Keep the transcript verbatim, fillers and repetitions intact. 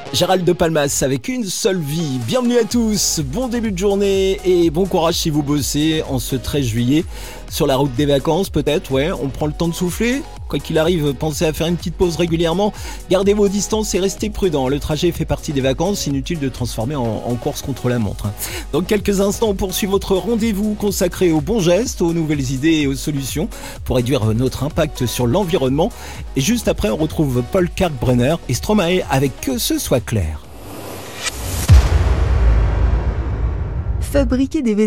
Gérald de Palmas avec une seule vie. Bienvenue à tous, bon début de journée et bon courage si vous bossez en ce treize juillet. Sur la route des vacances peut-être, ouais, on prend le temps de souffler. Quoi qu'il arrive, pensez à faire une petite pause régulièrement. Gardez vos distances et restez prudents. Le trajet fait partie des vacances, inutile de transformer en, en course contre la montre. Dans quelques instants, on poursuit votre rendez-vous consacré aux bons gestes, aux nouvelles idées et aux solutions pour réduire notre impact sur l'environnement. Et juste après, on retrouve Paul Kalkbrenner et Stromae avec Que ce soit clair. Fabriquer des vêtements